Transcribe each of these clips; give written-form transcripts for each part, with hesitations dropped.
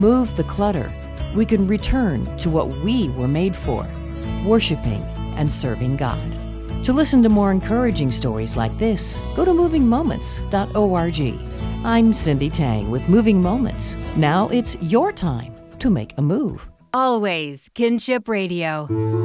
Move the clutter. We can return to what we were made for, worshiping and serving God. To listen to more encouraging stories like this, go to movingmoments.org. I'm Cindy Tang with Moving Moments. Now it's your time to make a move. Always Kinship Radio.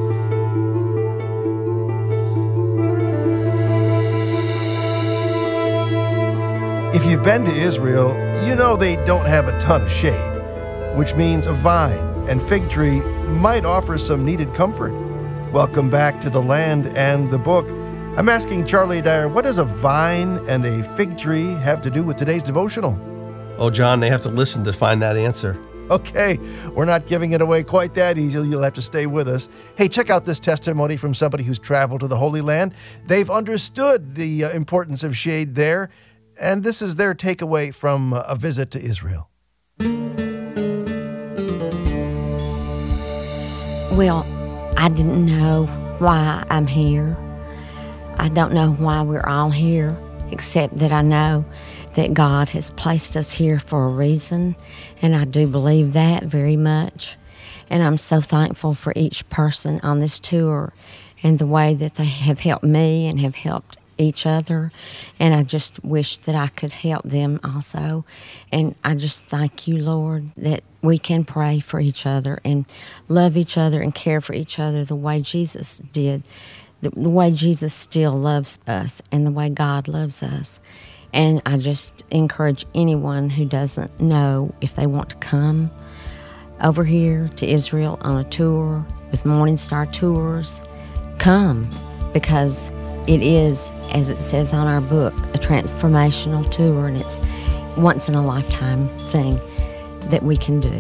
If you've been to Israel, you know they don't have a ton of shade, which means a vine and fig tree might offer some needed comfort. Welcome back to The Land and the Book. I'm asking Charlie Dyer, what does a vine and a fig tree have to do with today's devotional? Oh, John, they have to listen to find that answer. Okay, we're not giving it away quite that easy. You'll have to stay with us. Hey, check out this testimony from somebody who's traveled to the Holy Land. They've understood the importance of shade there, and this is their takeaway from a visit to Israel. Well, I didn't know why I'm here. I don't know why we're all here, except that I know that God has placed us here for a reason, and I do believe that very much. And I'm so thankful for each person on this tour and the way that they have helped me and have helped each other, and I just wish that I could help them also. And I just thank you, Lord, that we can pray for each other and love each other and care for each other the way Jesus did, the way Jesus still loves us and the way God loves us. And I just encourage anyone who doesn't know, if they want to come over here to Israel on a tour with Morning Star Tours, come, because it is, as it says on our book, a transformational tour, and it's once-in-a-lifetime thing that we can do.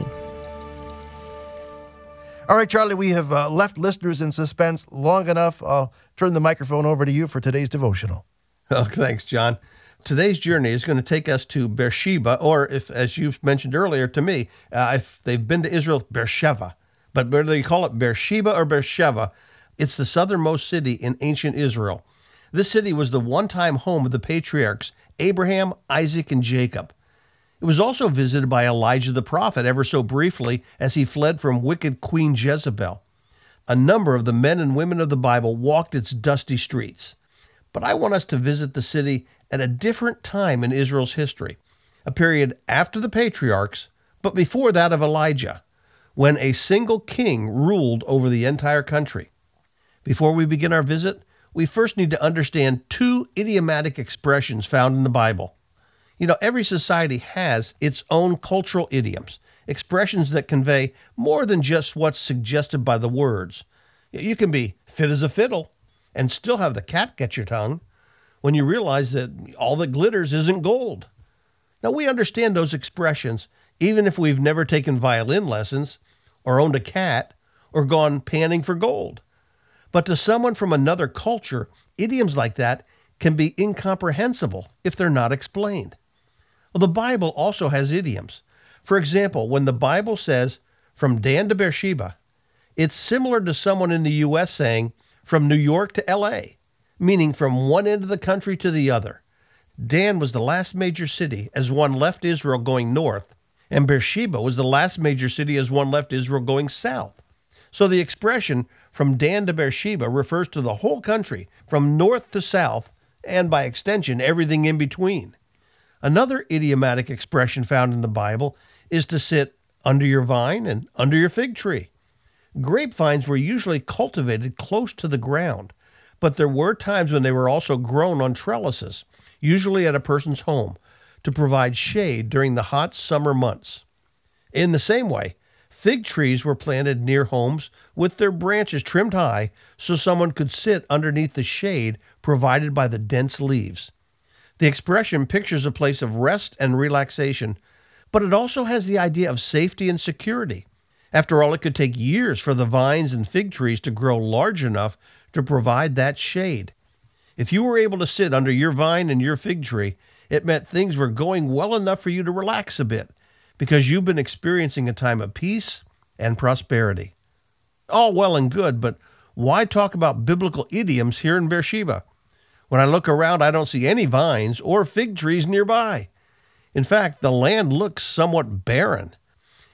All right, Charlie, we have left listeners in suspense long enough. I'll turn the microphone over to you for today's devotional. Oh, thanks, John. Today's journey is going to take us to Beersheba, or if, as you mentioned earlier to me, if they've been to Israel, Beersheva. But whether you call it Beersheba or Beersheva, it's the southernmost city in ancient Israel. This city was the one-time home of the patriarchs Abraham, Isaac, and Jacob. It was also visited by Elijah the prophet ever so briefly as he fled from wicked Queen Jezebel. A number of the men and women of the Bible walked its dusty streets. But I want us to visit the city at a different time in Israel's history, a period after the patriarchs, but before that of Elijah, when a single king ruled over the entire country. Before we begin our visit, we first need to understand two idiomatic expressions found in the Bible. You know, every society has its own cultural idioms, expressions that convey more than just what's suggested by the words. You can be fit as a fiddle and still have the cat get your tongue when you realize that all that glitters isn't gold. Now, we understand those expressions even if we've never taken violin lessons or owned a cat or gone panning for gold. But to someone from another culture, idioms like that can be incomprehensible if they're not explained. Well, the Bible also has idioms. For example, when the Bible says, from Dan to Beersheba, it's similar to someone in the U.S. saying, from New York to L.A., meaning from one end of the country to the other. Dan was the last major city as one left Israel going north, and Beersheba was the last major city as one left Israel going south. So the expression from Dan to Beersheba refers to the whole country, from north to south, and by extension, everything in between. Another idiomatic expression found in the Bible is to sit under your vine and under your fig tree. Grapevines were usually cultivated close to the ground, but there were times when they were also grown on trellises, usually at a person's home, to provide shade during the hot summer months. In the same way, fig trees were planted near homes with their branches trimmed high so someone could sit underneath the shade provided by the dense leaves. The expression pictures a place of rest and relaxation, but it also has the idea of safety and security. After all, it could take years for the vines and fig trees to grow large enough to provide that shade. If you were able to sit under your vine and your fig tree, it meant things were going well enough for you to relax a bit, because you've been experiencing a time of peace and prosperity. All well and good, but why talk about biblical idioms here in Beersheba? When I look around, I don't see any vines or fig trees nearby. In fact, the land looks somewhat barren.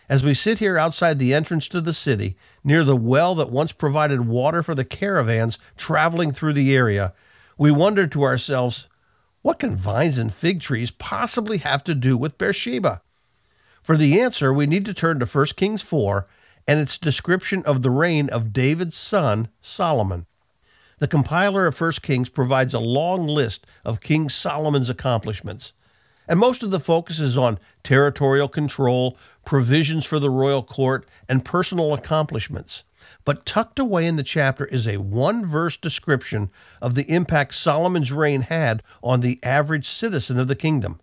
As we sit here outside the entrance to the city, near the well that once provided water for the caravans traveling through the area, we wonder to ourselves, what can vines and fig trees possibly have to do with Beersheba? For the answer, we need to turn to 1 Kings 4 and its description of the reign of David's son, Solomon. The compiler of 1 Kings provides a long list of King Solomon's accomplishments, and most of the focus is on territorial control, provisions for the royal court, and personal accomplishments. But tucked away in the chapter is a one-verse description of the impact Solomon's reign had on the average citizen of the kingdom.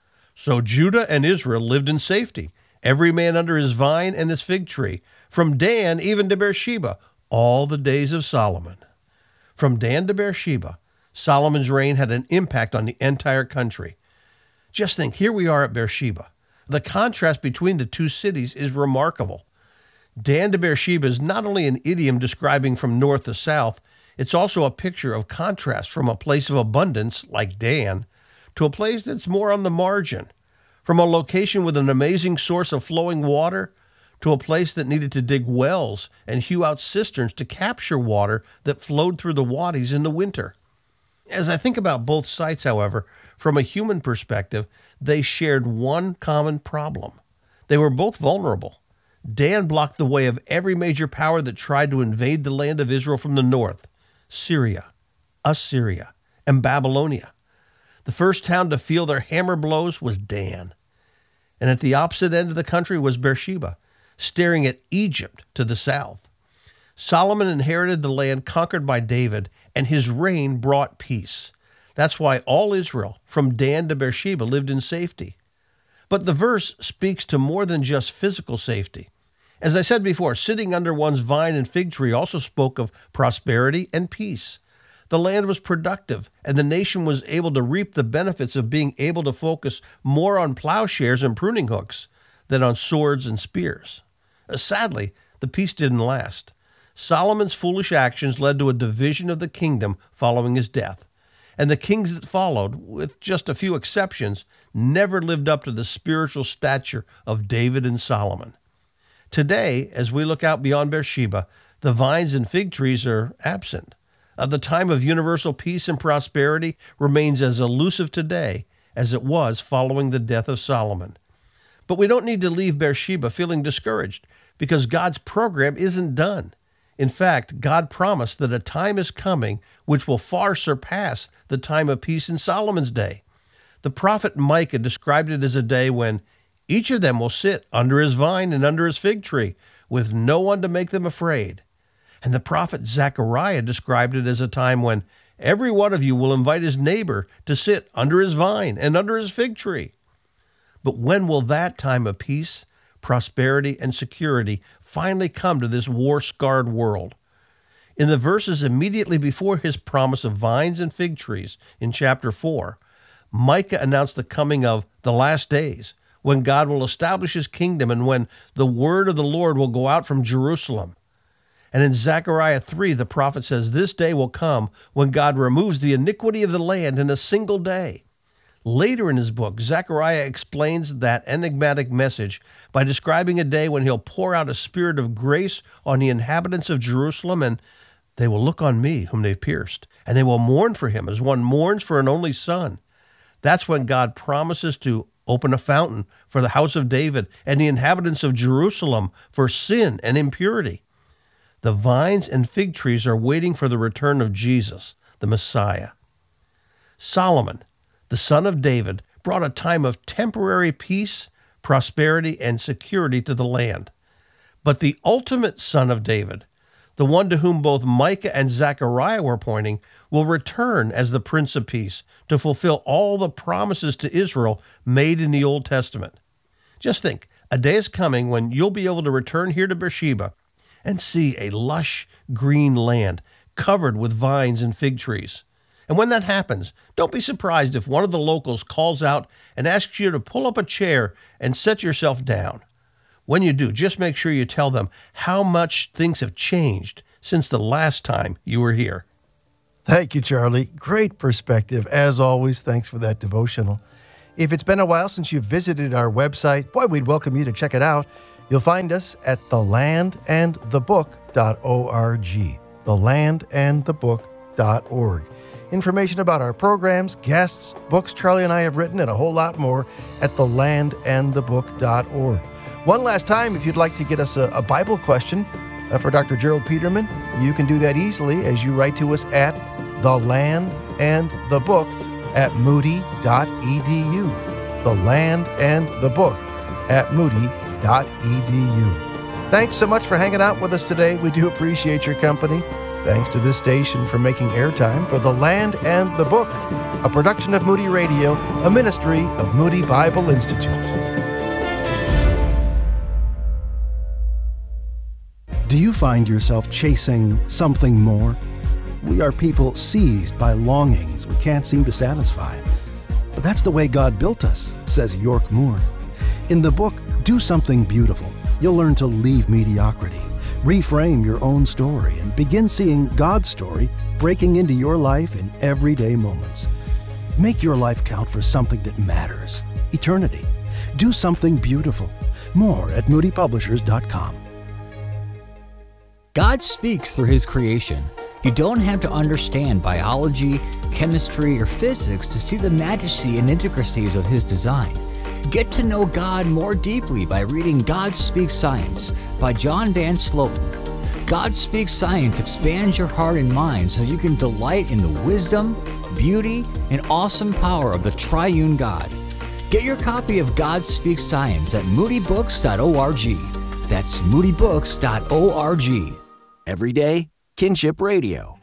So Judah and Israel lived in safety, every man under his vine and his fig tree, from Dan even to Beersheba, all the days of Solomon. From Dan to Beersheba, Solomon's reign had an impact on the entire country. Just think, here we are at Beersheba. The contrast between the two cities is remarkable. Dan to Beersheba is not only an idiom describing from north to south, it's also a picture of contrast from a place of abundance, like Dan, to a place that's more on the margin, from a location with an amazing source of flowing water to a place that needed to dig wells and hew out cisterns to capture water that flowed through the wadis in the winter. As I think about both sites, however, from a human perspective, they shared one common problem. They were both vulnerable. Dan blocked the way of every major power that tried to invade the land of Israel from the north: Syria, Assyria, and Babylonia. The first town to feel their hammer blows was Dan. And at the opposite end of the country was Beersheba, staring at Egypt to the south. Solomon inherited the land conquered by David, and his reign brought peace. That's why all Israel, from Dan to Beersheba, lived in safety. But the verse speaks to more than just physical safety. As I said before, sitting under one's vine and fig tree also spoke of prosperity and peace. The land was productive, and the nation was able to reap the benefits of being able to focus more on plowshares and pruning hooks than on swords and spears. Sadly, the peace didn't last. Solomon's foolish actions led to a division of the kingdom following his death, and the kings that followed, with just a few exceptions, never lived up to the spiritual stature of David and Solomon. Today, as we look out beyond Beersheba, the vines and fig trees are absent. The time of universal peace and prosperity remains as elusive today as it was following the death of Solomon. But we don't need to leave Beersheba feeling discouraged, because God's program isn't done. In fact, God promised that a time is coming which will far surpass the time of peace in Solomon's day. The prophet Micah described it as a day when each of them will sit under his vine and under his fig tree, with no one to make them afraid. And the prophet Zechariah described it as a time when every one of you will invite his neighbor to sit under his vine and under his fig tree. But when will that time of peace, prosperity, and security finally come to this war-scarred world? In the verses immediately before his promise of vines and fig trees in chapter 4, Micah announced the coming of the last days, when God will establish his kingdom and when the word of the Lord will go out from Jerusalem. And in Zechariah 3, the prophet says, this day will come when God removes the iniquity of the land in a single day. Later in his book, Zechariah explains that enigmatic message by describing a day when he'll pour out a spirit of grace on the inhabitants of Jerusalem, and they will look on me whom they've pierced, and they will mourn for him as one mourns for an only son. That's when God promises to open a fountain for the house of David and the inhabitants of Jerusalem for sin and impurity. The vines and fig trees are waiting for the return of Jesus, the Messiah. Solomon, the son of David, brought a time of temporary peace, prosperity, and security to the land. But the ultimate son of David, the one to whom both Micah and Zechariah were pointing, will return as the Prince of Peace to fulfill all the promises to Israel made in the Old Testament. Just think, a day is coming when you'll be able to return here to Beersheba and see a lush green land covered with vines and fig trees. And when that happens, don't be surprised if one of the locals calls out and asks you to pull up a chair and set yourself down. When you do, just make sure you tell them how much things have changed since the last time you were here. Thank you, Charlie. Great perspective. As always, thanks for that devotional. If it's been a while since you've visited our website, boy, we'd welcome you to check it out. You'll find us at thelandandthebook.org. Thelandandthebook.org. Information about our programs, guests, books Charlie and I have written, and a whole lot more at thelandandthebook.org. One last time, if you'd like to get us a Bible question for Dr. Gerald Peterman, you can do that easily as you write to us at thelandandthebook@moody.edu. thelandandthebook@moody.edu. Thanks so much for hanging out with us today. We do appreciate your company. Thanks to this station for making airtime for The Land and the Book, a production of Moody Radio, a ministry of Moody Bible Institute. Do you find yourself chasing something more? We are people seized by longings we can't seem to satisfy. But that's the way God built us, says York Moore. In the book, Do Something Beautiful, you'll learn to leave mediocrity, reframe your own story, and begin seeing God's story breaking into your life in everyday moments. Make your life count for something that matters, eternity. Do something beautiful. More at moodypublishers.com. God speaks through His creation. You don't have to understand biology, chemistry, or physics to see the majesty and intricacies of His design. Get to know God more deeply by reading God Speaks Science by John Van Sloten. God Speaks Science expands your heart and mind so you can delight in the wisdom, beauty, and awesome power of the triune God. Get your copy of God Speaks Science at moodybooks.org. That's moodybooks.org. Every day, Kinship Radio.